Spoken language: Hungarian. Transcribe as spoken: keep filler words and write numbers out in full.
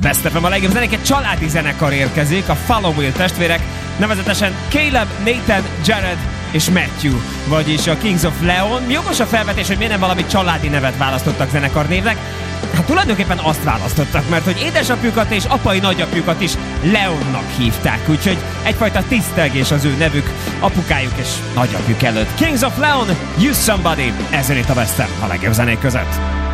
Best ef em a legjobb zenék, egy családi zenekar érkezik, a Follow Will testvérek, nevezetesen Caleb, Nathan, Jared és Matthew, vagyis a Kings of Leon. Jogos a felvetés, hogy miért nem valami családi nevet választottak zenekarnévnek? Hát tulajdonképpen azt választottak, mert hogy édesapjukat és apai nagyapjukat is Leonnak hívták, úgyhogy egyfajta tisztelgés az ő nevük apukájuk és nagyapjuk előtt. Kings of Leon, Use Somebody, ezzel itt a Best ef a legjobb zenék között.